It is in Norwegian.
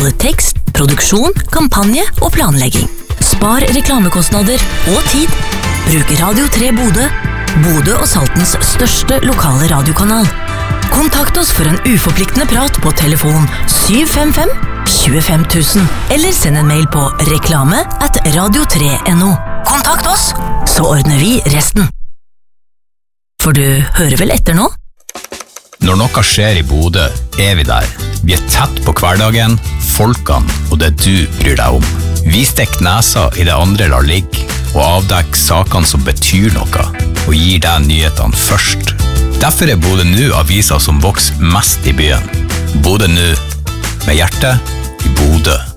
både tekst, produksjon, kampanje og planlegging. Spar reklamekostnader og tid. Bruk Radio 3 Bodø, Bodø og Saltens største lokale radiokanal. Kontakt oss for en uforpliktende prat på telefon 755 25 000, eller send en mail på reklame@radio3.no. Kontakt oss, så ordner vi resten. For du hører vel etter nå? Når noe skjer i Bodø, vi der. Vi tett på hverdagen, folkene og det du bryr deg om. Vi stikker nesa i det andre lar ligge, og avdekker sakene som betyr noe, og gir deg nyhetene først. Derfor Bodø nå avisa som vokser mest i byen. Bodø nå, med hjertet i Bodø.